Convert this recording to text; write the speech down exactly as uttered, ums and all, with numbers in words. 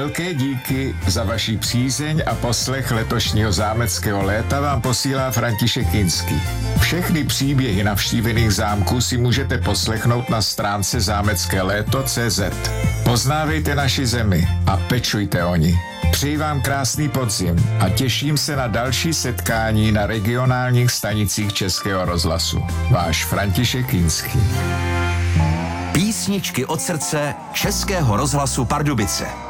Velké díky za vaši přízeň a poslech letošního zámeckého léta vám posílá František Kinský. Všechny příběhy navštívených zámků si můžete poslechnout na stránce zámecké léto tečka cé zet. Poznávejte naši zemi a pečujte o ní. Přeji vám krásný podzim a těším se na další setkání na regionálních stanicích Českého rozhlasu. Váš František Kinský. Písničky od srdce Českého rozhlasu Pardubice.